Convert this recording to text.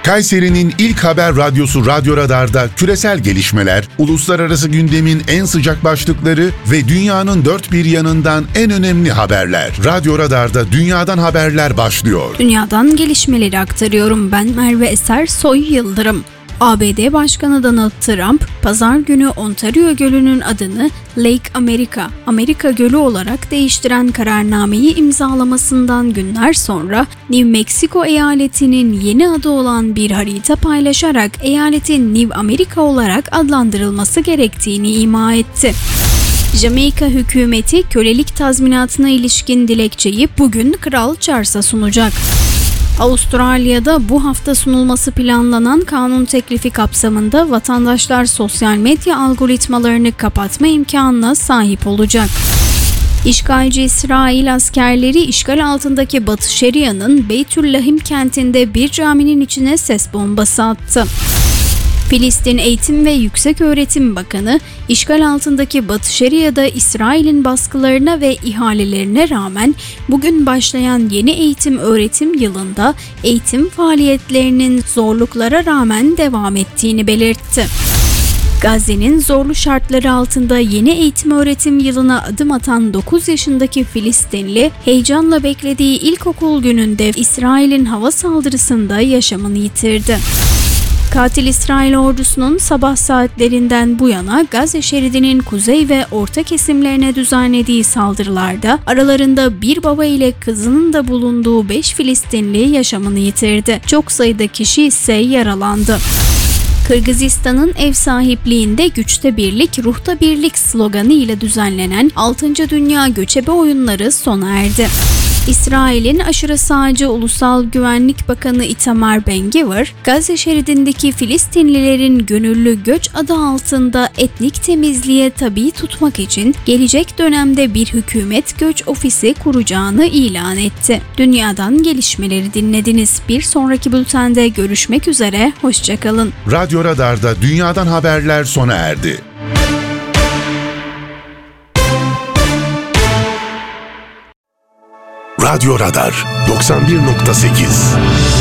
Kayseri'nin ilk haber radyosu Radyo Radar'da küresel gelişmeler, uluslararası gündemin en sıcak başlıkları ve dünyanın dört bir yanından en önemli haberler. Radyo Radar'da dünyadan haberler başlıyor. Dünyadan gelişmeleri aktarıyorum. Ben Merve Eser Soy Yıldırım. ABD Başkanı Donald Trump, Pazar günü Ontario Gölü'nün adını Lake America, Amerika Gölü olarak değiştiren kararnameyi imzalamasından günler sonra New Mexico eyaletinin yeni adı olan bir harita paylaşarak eyaletin New America olarak adlandırılması gerektiğini ima etti. Jamaika hükümeti kölelik tazminatına ilişkin dilekçeyi bugün Kral Charles'a sunacak. Avustralya'da bu hafta sunulması planlanan kanun teklifi kapsamında vatandaşlar sosyal medya algoritmalarını kapatma imkanına sahip olacak. İşgalci İsrail askerleri işgal altındaki Batı Şeria'nın Beytüllahim kentinde bir caminin içine ses bombası attı. Filistin Eğitim ve Yükseköğretim Bakanı, işgal altındaki Batı Şeria'da İsrail'in baskılarına ve ihalelerine rağmen bugün başlayan yeni eğitim-öğretim yılında eğitim faaliyetlerinin zorluklara rağmen devam ettiğini belirtti. Gazze'nin zorlu şartları altında yeni eğitim-öğretim yılına adım atan 9 yaşındaki Filistinli, heyecanla beklediği ilkokul gününde İsrail'in hava saldırısında yaşamını yitirdi. Katil İsrail ordusunun sabah saatlerinden bu yana Gazze şeridinin kuzey ve orta kesimlerine düzenlediği saldırılarda aralarında bir baba ile kızının da bulunduğu 5 Filistinli yaşamını yitirdi. Çok sayıda kişi ise yaralandı. Kırgızistan'ın ev sahipliğinde güçte birlik, ruhta birlik sloganı ile düzenlenen 6. Dünya Göçebe Oyunları sona erdi. İsrail'in aşırı sağcı Ulusal Güvenlik Bakanı Itamar Ben-Gvir, Gazze şeridindeki Filistinlilerin gönüllü göç adı altında etnik temizliğe tabi tutmak için gelecek dönemde bir hükümet göç ofisi kuracağını ilan etti. Dünyadan gelişmeleri dinlediniz. Bir sonraki bültende görüşmek üzere, hoşçakalın. Radyo Radar'da dünyadan haberler sona erdi. Radyo Radar 91.8